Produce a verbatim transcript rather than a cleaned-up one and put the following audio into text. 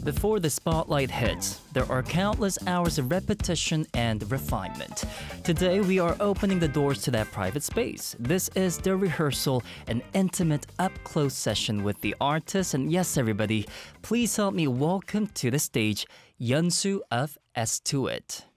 Before the spotlight hits, there are countless hours of repetition and refinement. Today, we are opening the doors to that private space. This is the rehearsal, an intimate, up-close session with the artist. And yes, everybody, please help me welcome to the stage Yeonsu of S two IT.